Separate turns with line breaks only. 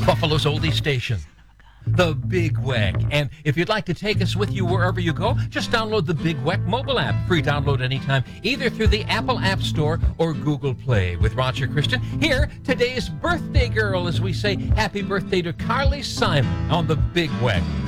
Buffalo's oldie station, the Big Weck. And if you'd like to take us with you wherever you go, just download the Big Weck mobile app. Free download anytime, either through the Apple App Store or Google Play. With Roger Christian, here, today's birthday girl, as we say happy birthday to Carly Simon on the Big Weck.